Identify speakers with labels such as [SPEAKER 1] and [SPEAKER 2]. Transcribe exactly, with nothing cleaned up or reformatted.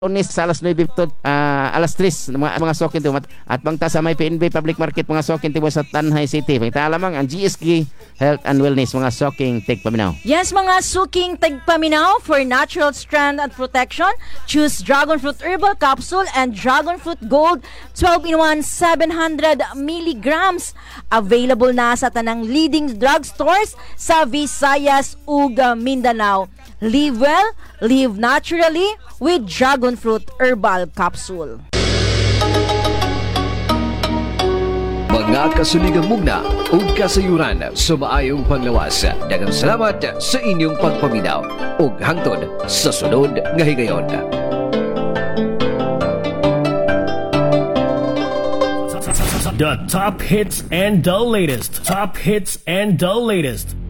[SPEAKER 1] Lunes sa alas nuwebe to uh, alas tres mga mga sokin to at bangta sa may P N B Public Market mga sokin tibo sa Tanhay City. Pangita lamang ang G S K Health and Wellness mga soking tigpaminaw.
[SPEAKER 2] Yes, mga suking tigpaminaw for natural strength and protection. Choose Dragon Fruit Herbal Capsule and Dragon Fruit Gold twelve in one seven hundred milligrams. Available na sa tanang leading drugstores sa Visayas ug Mindanao. Live well, live naturally with Dragon Fruit Herbal Capsule.
[SPEAKER 3] Mga kasuligang mugna ug kasayuran sa maayong panglawas. Daghang salamat sa inyong pagpaminaw ug hangtod sa sunod nga higayon.
[SPEAKER 4] The top hits and the latest. Top hits and the latest.